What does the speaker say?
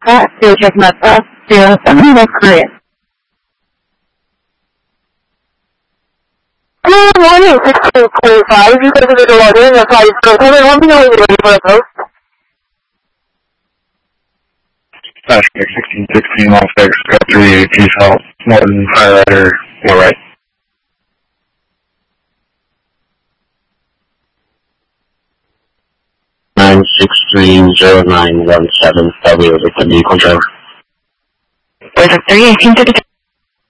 Still check my pass. Still, that's correct. Good morning, 1625. You guys are going to log in. That's how you go. Let me know when you're ready for a post. Flashback 1616, Las Vegas, got 380 South, Martin, Highlighter, all right. Nine 630-917, W, with the vehicle driver. There's a 318 to the